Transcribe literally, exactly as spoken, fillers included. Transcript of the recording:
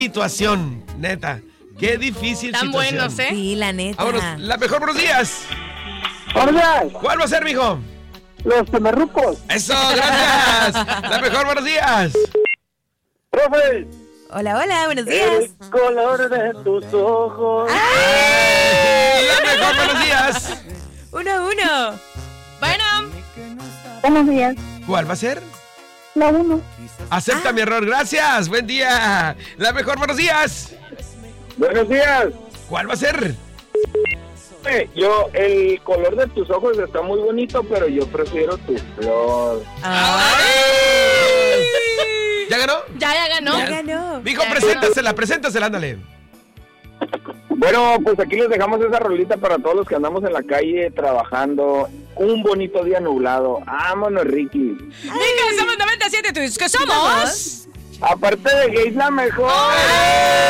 situación, neta. Qué difícil Tan situación. buenos, ¿eh? Sí, la neta. Vámonos, la mejor buenos días. Buenos días, ¿Cuál va a ser, mijo? los temerrucos. Eso, gracias. La mejor buenos días. Profe, Hola, hola, buenos días. el color de tus ojos. La mejor buenos días. Uno a uno. Bueno, Buenos días, ¿Cuál va a ser? la uno. Acepta Ah. mi error, gracias. Buen día. La mejor buenos días. Buenos días. ¿Cuál va a ser? Eh, Yo, el color de tus ojos está muy bonito, pero yo prefiero tu flor. ¡Ay! ¿Ya ganó? ya, ya ganó. Ya ganó. Mijo, Ya. preséntasela, preséntasela, ándale. Bueno, pues aquí les dejamos esa rolita para todos los que andamos en la calle trabajando. Un bonito día nublado. Vámonos, Ricky. Mica, somos noventa y siete, ¿tú dices que somos? Aparte de gays, la mejor.